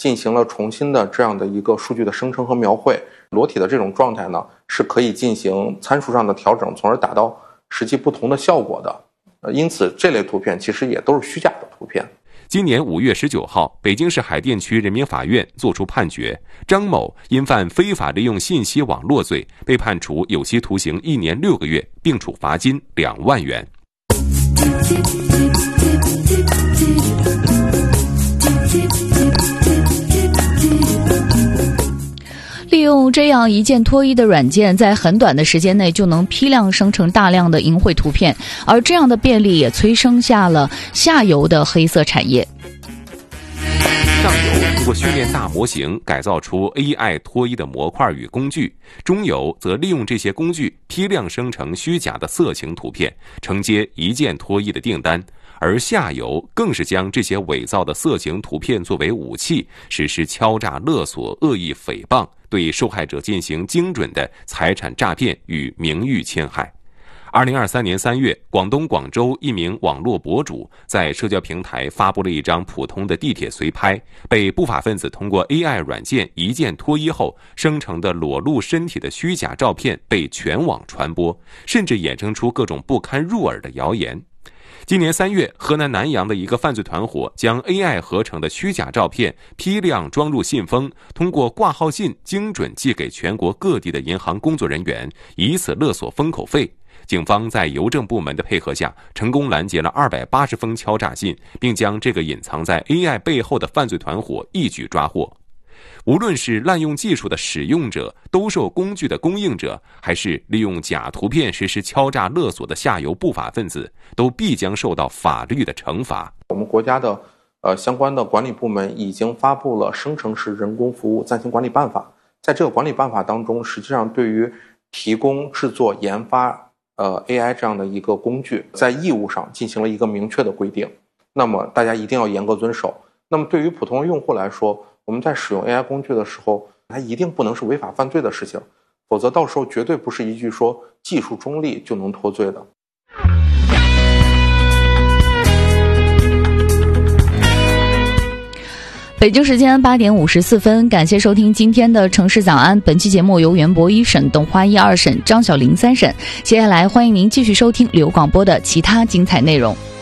进行了重新的这样的一个数据的生成和描绘，裸体的这种状态呢是可以进行参数上的调整，从而达到实际不同的效果的。因此这类图片其实也都是虚假的图片。 今年5月19号，北京市海淀区人民法院作出判决，张某因犯非法利用信息网络罪，被判处有期徒刑1年6个月，并处罚金2万元。 利用这样一键脱衣的软件，在很短的时间内就能批量生成大量的淫秽图片，而这样的便利也催生下了下游的黑色产业。 上游通过训练大模型改造出 AI 脱衣的模块与工具，中游则利用这些工具批量生成虚假的色情图片，承接一键脱衣的订单，而下游更是将这些伪造的色情图片作为武器，实施敲诈勒索、恶意诽谤，对受害者进行精准的财产诈骗与名誉侵害。2023年3月，广东广州一名网络博主在社交平台发布了一张普通的地铁随拍，被不法分子通过 AI 软件一键脱衣后生成的裸露身体的虚假照片被全网传播，甚至衍生出各种不堪入耳的谣言。今年3月，河南南阳的一个犯罪团伙将 AI 合成的虚假照片批量装入信封，通过挂号信精准寄给全国各地的银行工作人员，以此勒索封口费。警方在邮政部门的配合下，成功拦截了280封敲诈信，并将这个隐藏在 AI 背后的犯罪团伙一举抓获。无论是滥用技术的使用者、兜售工具的供应者，还是利用假图片实施敲诈勒索的下游不法分子，都必将受到法律的惩罚。 我们国家的相关的管理部门已经发布了生成式人工服务暂行管理办法，在这个管理办法当中，实际上对于提供、制作、研发AI 这样的一个工具，在义务上进行了一个明确的规定，那么大家一定要严格遵守。那么对于普通用户来说，我们在使用 AI 工具的时候，它一定不能是违法犯罪的事情，否则到时候绝对不是一句说技术中立就能脱罪的。 北京时间8点54分，感谢收听今天的城市早安。本期节目由袁博1审、董花1、2审、张小玲3审。接下来欢迎您继续收听旅游广播的其他精彩内容。